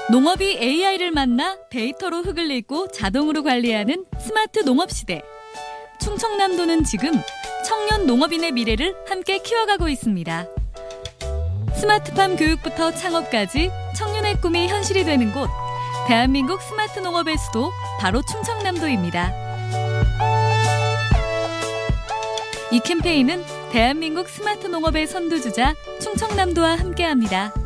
농업이 AI를 만나 데이터로 흙을 읽고 자동으로 관리하는 스마트 농업 시대. 충청남도는 지금 청년 농업인의 미래를 함께 키워가고 있습니다. 스마트팜 교육부터 창업까지 청년의 꿈이 현실이 되는 곳. 대한민국 스마트 농업의 수도 바로 충청남도입니다. 이 캠페인은 대한민국 스마트 농업의 선두주자 충청남도와 함께합니다.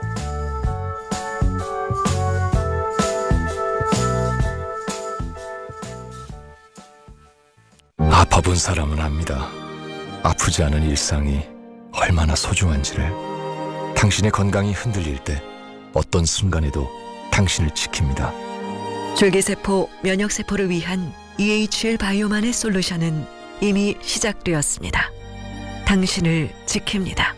아파본 사람은 압니다. 아프지 않은 일상이 얼마나 소중한지를. 당신의 건강이 흔들릴 때 어떤 순간에도 당신을 지킵니다. 줄기세포, 면역세포를 위한 EHL 바이오만의 솔루션은 이미 시작되었습니다. 당신을 지킵니다.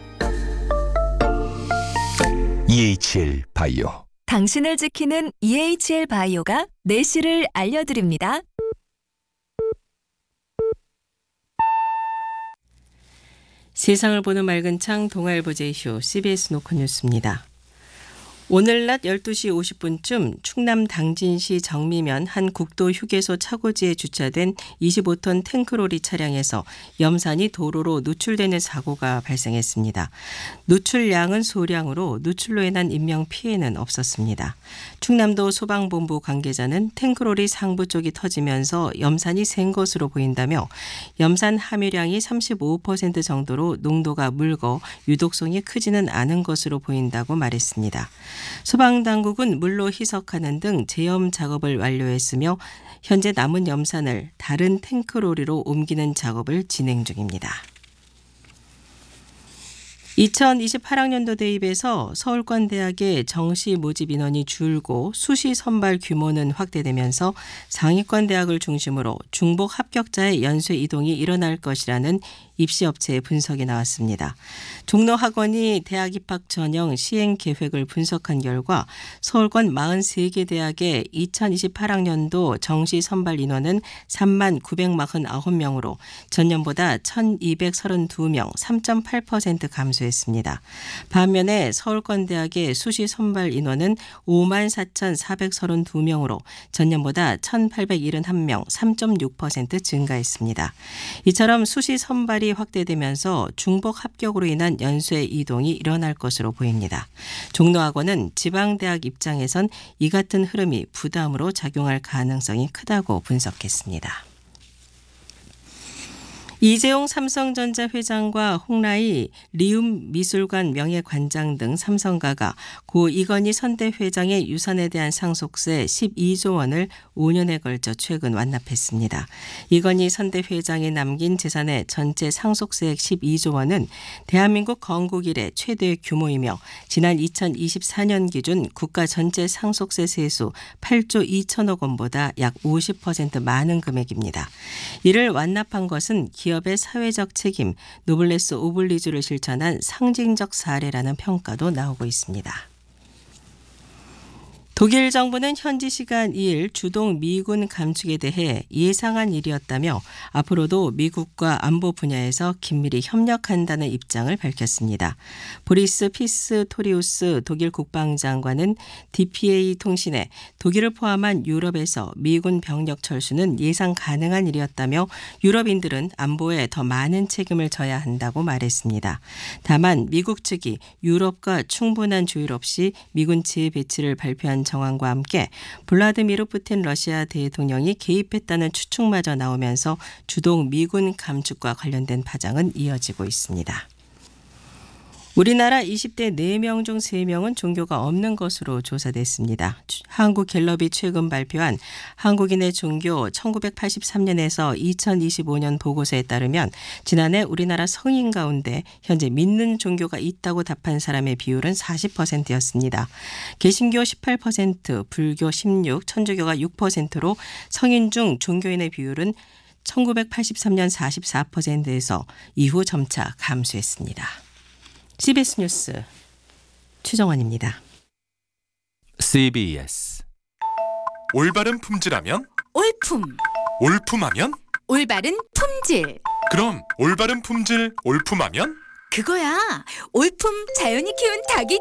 EHL 바이오. 당신을 지키는 EHL 바이오가 내실을 알려드립니다. 세상을 보는 맑은 창 동아일보 제이쇼 CBS 노컷뉴스입니다. 오늘 낮 12시 50분쯤 충남 당진시 정미면 한 국도 휴게소 차고지에 주차된 25톤 탱크로리 차량에서 염산이 도로로 누출되는 사고가 발생했습니다. 누출량은 소량으로 누출로 인한 인명피해는 없었습니다. 충남도 소방본부 관계자는 탱크로리 상부 쪽이 터지면서 염산이 샌 것으로 보인다며 염산 함유량이 35% 정도로 농도가 묽어 유독성이 크지는 않은 것으로 보인다고 말했습니다. 소방당국은 물로 희석하는 등 제염 작업을 완료했으며 현재 남은 염산을 다른 탱크로리로 옮기는 작업을 진행 중입니다. 2028학년도 대입에서 서울권대학의 정시 모집 인원이 줄고 수시 선발 규모는 확대되면서 상위권 대학을 중심으로 중복 합격자의 연쇄 이동이 일어날 것이라는 입시업체의 분석이 나왔습니다. 종로학원이 대학 입학 전형 시행 계획을 분석한 결과 서울권 43개 대학의 2028학년도 정시 선발 인원은 39,949명으로 전년보다 1,232명, 3.8% 감소했습니다. 반면에 서울권 대학의 수시 선발 인원은 54,432명으로 전년보다 1,871명, 3.6% 증가했습니다. 이처럼 수시 선발이 확대되면서 중복 합격으로 인한 연쇄 이동이 일어날 것으로 보입니다. 종로학원은 지방대학 입장에선 이 같은 흐름이 부담으로 작용할 가능성이 크다고 분석했습니다. 이재용 삼성전자 회장과 홍라희 리움미술관 명예관장 등 삼성가가 고 이건희 선대 회장의 유산에 대한 상속세 12조 원을 5년에 걸쳐 최근 완납했습니다. 이건희 선대 회장이 남긴 재산의 전체 상속세액 12조 원은 대한민국 건국 이래 최대 규모이며 지난 2024년 기준 국가 전체 상속세 세수 8조 2천억 원보다 약 50% 많은 금액입니다. 이를 완납한 것은 기업의 사회적 책임, 노블레스 오블리주를 실천한 상징적 사례라는 평가도 나오고 있습니다. 독일 정부는 현지 시간 2일 주동 미군 감축에 대해 예상한 일이었다며 앞으로도 미국과 안보 분야에서 긴밀히 협력한다는 입장을 밝혔습니다. 보리스 피스토리우스 독일 국방장관은 DPA 통신에 독일을 포함한 유럽에서 미군 병력 철수는 예상 가능한 일이었다며 유럽인들은 안보에 더 많은 책임을 져야 한다고 말했습니다. 다만 미국 측이 유럽과 충분한 조율 없이 미군 재배치를 발표한 정황과 함께 블라디미르 푸틴 러시아 대통령이 개입했다는 추측마저 나오면서 주동 미군 감축과 관련된 파장은 이어지고 있습니다. 우리나라 20대 4명 중 3명은 종교가 없는 것으로 조사됐습니다. 한국갤럽이 최근 발표한 한국인의 종교 1983년에서 2025년 보고서에 따르면 지난해 우리나라 성인 가운데 현재 믿는 종교가 있다고 답한 사람의 비율은 40%였습니다. 개신교 18%, 불교 16%, 천주교가 6%로 성인 중 종교인의 비율은 1983년 44%에서 이후 점차 감소했습니다. CBS 뉴스 최정원입니다. CBS 올바른 품질하면 올품, 올품하면 올바른 품질. 그럼 올바른 품질 올품하면 그거야. 올품 자연이 키운 닭이